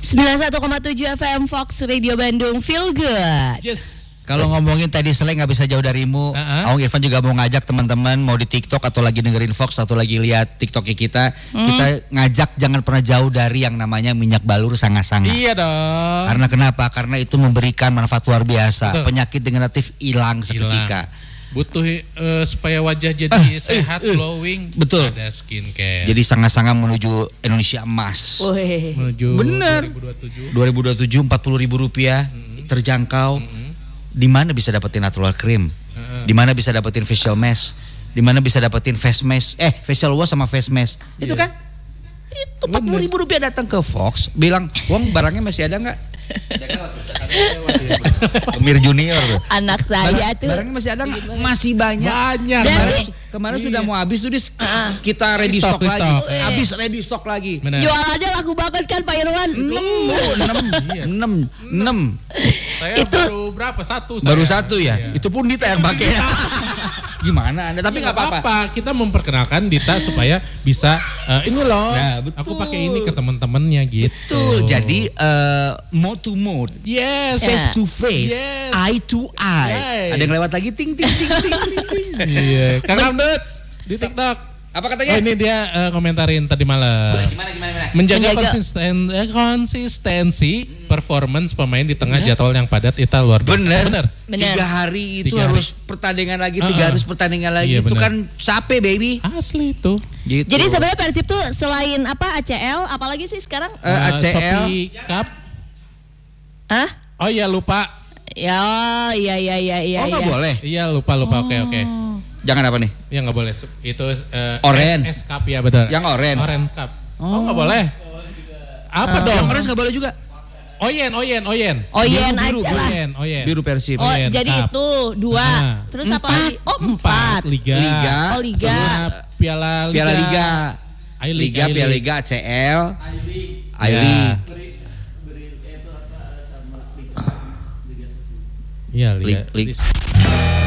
91,7 FM Fox Radio Bandung, feel good. Yes. Kalau ngomongin tadi Seleng nggak bisa jauh darimu. Aung Irfan juga mau ngajak teman-teman mau di TikTok atau lagi dengerin Fox atau lagi lihat TikToknya kita ngajak jangan pernah jauh dari yang namanya minyak balur sanga-sanga. Iya dong. Karena kenapa? Karena itu memberikan manfaat luar biasa. Betul. Penyakit degeneratif hilang seketika. Butuh supaya wajah jadi sehat, glowing. Betul. Ada skincare. Jadi sanga-sanga menuju Indonesia emas. Menuju Bener. 2027 40.000 rupiah terjangkau. Di mana bisa dapetin natural cream? Di mana bisa dapetin facial mask? Di mana bisa dapetin face mask? Facial wash sama face mask. Itu kan? Itu 40.000 rupiah datang ke Fox, bilang, "Wong, barangnya masih ada nggak?" Mir Junior tuh. Anak saya tuh. Barangnya masih ada nggak? Masih banyak. Kemarin sudah mau habis tuh kita ready stock lagi. Habis ready stock lagi. Jualannya laku banget kan Pak Irwan? 6. Saya Itu baru berapa? Baru satu ya? Iya. Itu pun Dita yang pakai. Gimana Anda? Tapi nggak apa-apa. Kita memperkenalkan Dita supaya bisa ini loh. Nah, betul. Aku pakai ini ke teman-temannya gitu. Betul. Jadi mode to mode. Yes. Face to face. Yes. Eye to eye. Yes. Ada yang lewat lagi ting ting ting ting ting ting. Iya. Kang Ramdut di TikTok. Apa katanya? Oh, ini dia komentarin tadi malam. Gimana? Menjaga konsistensi performance pemain di tengah jadwal yang padat itu luar biasa. Bener. 3 hari itu 3 hari. harus pertandingan lagi, 3 hari pertandingan lagi. Iya, Itu bener. kan capek baby. Asli itu. Gitu. Jadi sebenarnya Persib tuh selain apa ACL, apalagi sih sekarang? ACL. Shopee Cup. Hah? Oh iya lupa. Ya, iya. Oh nggak boleh. Iya lupa. Oke. Jangan apa nih? Ya nggak boleh. Itu Orange. S Cup ya betul. Yang orange. Orange Cup. Oh nggak boleh. Apa dong? Yang orange nggak boleh juga. Oyen. Oyen Biru, aja lah. Oyen. Biru Persib. Oh, Oyen jadi Cup. itu 2. Terus apa lagi? Oh, 4. Liga. Oh, Liga. Sama Piala Liga. I-League. Piala Liga, ACL, I-League. Iya, Liga. League.